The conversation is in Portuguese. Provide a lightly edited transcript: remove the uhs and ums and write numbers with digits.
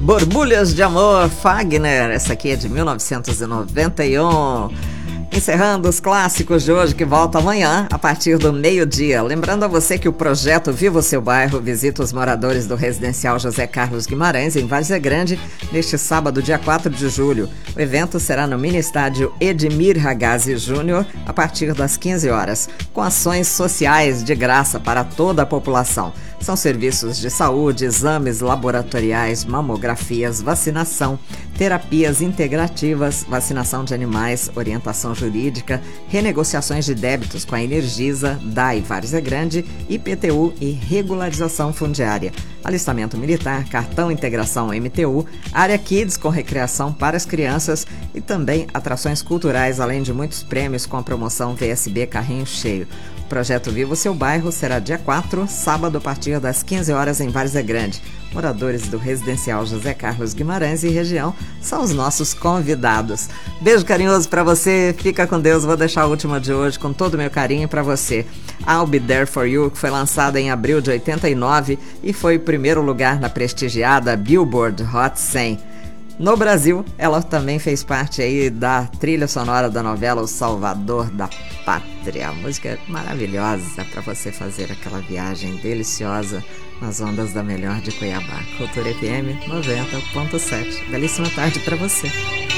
Borbulhas de Amor, Fagner. Essa aqui é de 1991. Encerrando os clássicos de hoje, que volta amanhã a partir do meio-dia. Lembrando a você que o projeto Viva o Seu Bairro visita os moradores do residencial José Carlos Guimarães, em Várzea Grande, neste sábado, dia 4 de julho. O evento será no mini estádio Edmir Ragazzi Júnior, a partir das 15 horas, com ações sociais de graça para toda a população. São serviços de saúde, exames laboratoriais, mamografias, vacinação, terapias integrativas, vacinação de animais, orientação jurídica, renegociações de débitos com a Energisa, DAI Várzea Grande, IPTU e regularização fundiária. Alistamento militar, cartão integração MTU, área Kids com recreação para as crianças e também atrações culturais, além de muitos prêmios com a promoção VSB Carrinho Cheio. O projeto Viva o Seu Bairro será dia 4, sábado, a partir das 15 horas em Várzea Grande. Moradores do residencial José Carlos Guimarães e região são os nossos convidados. Beijo carinhoso para você, fica com Deus. Vou deixar a última de hoje com todo o meu carinho para você. I'll Be There For You, que foi lançada em abril de 89 e foi o primeiro lugar na prestigiada Billboard Hot 100. No Brasil, ela também fez parte aí da trilha sonora da novela O Salvador da Pátria. A música é maravilhosa para você fazer aquela viagem deliciosa nas ondas da melhor de Cuiabá. Cultura FM 90.7. Belíssima tarde para você.